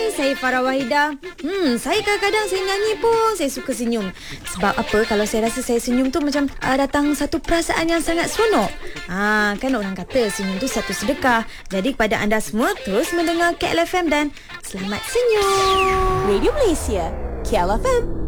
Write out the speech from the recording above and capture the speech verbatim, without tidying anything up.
Hai, saya Farah Wahidah. Hmm, saya kadang-kadang saya nyanyi pun saya suka senyum. Sebab apa? Kalau saya rasa saya senyum tu macam uh, datang satu perasaan yang sangat seronok. Ha, kan orang kata senyum tu satu sedekah. Jadi kepada anda semua, terus mendengar K L F M dan selamat senyum. Radio Malaysia, K L F M.